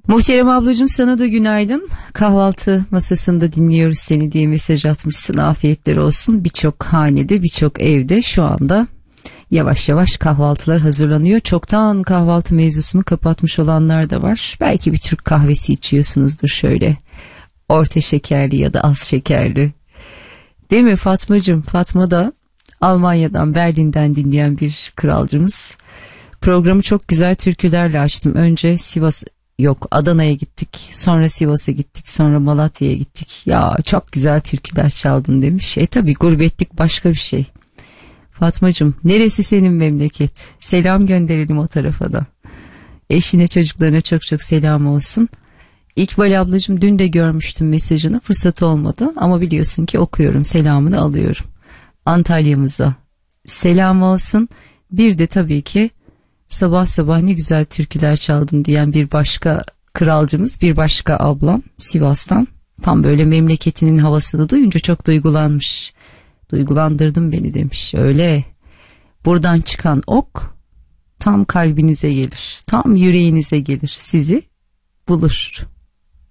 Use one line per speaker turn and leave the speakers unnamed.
Muhterem ablacığım, sana da günaydın. Kahvaltı masasında dinliyoruz seni diye mesaj atmışsın. Afiyetler olsun. Birçok hanede, birçok evde şu anda yavaş yavaş kahvaltılar hazırlanıyor. Çoktan kahvaltı mevzusunu kapatmış olanlar da var. Belki bir Türk kahvesi içiyorsunuzdur şöyle. Orta şekerli ya da az şekerli. Değil mi Fatmacığım? Fatma da Almanya'dan, Berlin'den dinleyen bir kralcımız. Programı çok güzel türkülerle açtım. Önce Adana'ya gittik, sonra Sivas'a gittik, sonra Malatya'ya gittik. Ya çok güzel türküler çaldın demiş. Tabi gurbetlik başka bir şey. Fatmacığım, neresi senin memleket? Selam gönderelim o tarafa da. Eşine, çocuklarına çok çok selam olsun. İkbal ablacığım, dün de görmüştüm mesajını, fırsat olmadı ama biliyorsun ki okuyorum, selamını alıyorum. Antalya'mıza selam olsun. Bir de tabii ki sabah sabah ne güzel türküler çaldın diyen bir başka kralcımız, bir başka ablam Sivas'tan. Tam böyle memleketinin havasını duyunca çok duygulanmış. Duygulandırdın beni demiş. Öyle, buradan çıkan ok tam kalbinize gelir, tam yüreğinize gelir, sizi bulur.